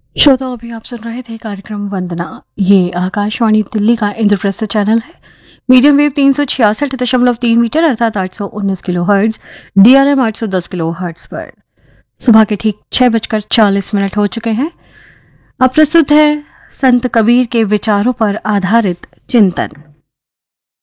श्रोताओं, अभी आप सुन रहे थे कार्यक्रम वंदना। ये आकाशवाणी दिल्ली का इंद्रप्रस्थ चैनल है। मीडियम वेव 366.3 मीटर अर्थात 819 kilo hertz, DRM 810 kilo hertz पर सुबह के ठीक 6:40 हो चुके हैं। अब प्रस्तुत है संत कबीर के विचारों पर आधारित चिंतन।